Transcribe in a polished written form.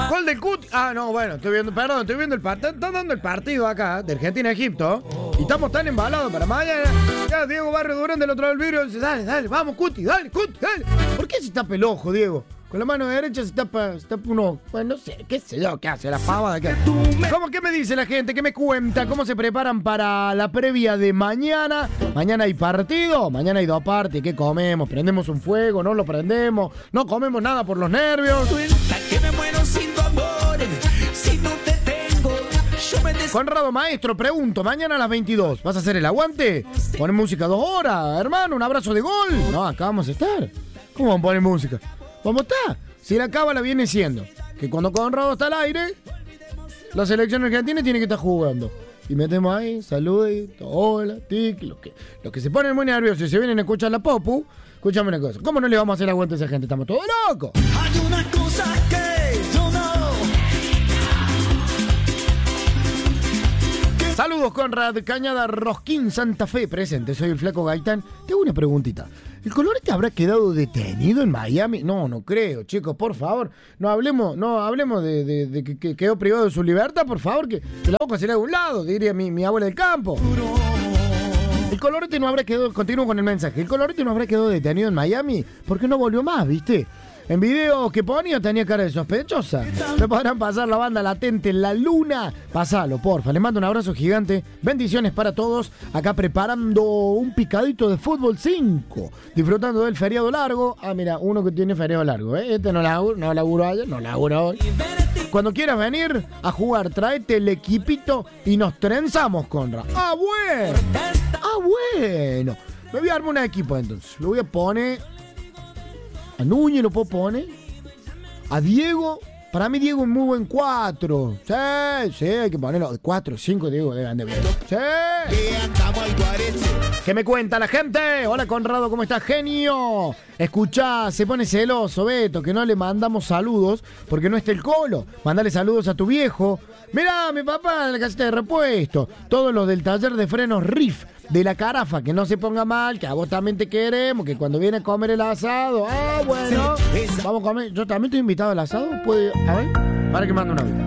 Gol del Cuti. Ah, no, bueno, estoy viendo el partido. Están dando el partido acá, de Argentina-Egipto. Y estamos tan embalados para mañana. Ya Diego Barrio Durán del otro lado del vidrio dice, dale, vamos, Cuti, dale. ¿Por qué se tapa el ojo, Diego? Con la mano derecha se tapa uno. Bueno, no sé, qué sé yo, qué hace la pava. ¿Cómo qué me dice la gente? ¿Qué me cuenta? ¿Cómo se preparan para la previa de mañana? Mañana hay partido, mañana hay dos partes. ¿Qué comemos? ¿Prendemos un fuego? ¿No lo prendemos? ¿No comemos nada por los nervios? Que me muero sin tu amor, si no te tengo, yo me Conrado Maestro, pregunto, mañana a las 22, ¿vas a hacer el aguante? ¿Poner música 2 horas, hermano? ¿Un abrazo de gol? No, acá vamos a estar. ¿Cómo vamos a poner música? ¿Cómo está? Si la cábala viene siendo que cuando Conrado está al aire, la selección argentina tiene que estar jugando. Y metemos ahí, saludito, hola, tic, los que se ponen muy nerviosos y se vienen a escuchar la popu, escúchame una cosa, ¿cómo no le vamos a hacer aguante a esa gente? Estamos todos locos. Hay una cosa que yo no. Saludos, Conrad, Cañada Rosquín, Santa Fe, presente, soy el Flaco Gaitán. Te hago una preguntita. ¿El Colorete habrá quedado detenido en Miami? No creo, chicos, por favor. No hablemos de que quedó privado de su libertad, por favor, que la boca será de un lado, diría mi abuela del campo. El Colorete no habrá quedado, continúo con el mensaje, el Colorete no habrá quedado detenido en Miami porque no volvió más, ¿viste? En video que ponía tenía cara de sospechosa. ¿Me podrán pasar la banda latente en la luna? Pasalo, porfa. Les mando un abrazo gigante. Bendiciones para todos. Acá preparando un picadito de fútbol 5. Disfrutando del feriado largo. Ah, mira, uno que tiene feriado largo, ¿eh? Este no laburó ayer, no laburó hoy. Cuando quieras venir a jugar, tráete el equipito y nos trenzamos, Conra. ¡Ah, bueno! Me voy a armar un equipo entonces. Lo voy a poner... A Núñez lo puedo poner. A Diego. Para mí Diego es muy buen 4. Sí, hay que ponerlo. 4, 5 Diego deben de ver. Sí. ¿Qué me cuenta la gente? Hola Conrado, ¿cómo estás, genio? Escuchá, se pone celoso Beto, que no le mandamos saludos porque no está el Colo. Mandale saludos a tu viejo. Mirá, mi papá en la casita de repuesto. Todos los del taller de frenos Riff de la Carafa, que no se ponga mal, que a vos también te queremos, que cuando viene a comer el asado, bueno, vamos a comer. Yo también estoy invitado al asado, puede, a ver, para que mande una vez.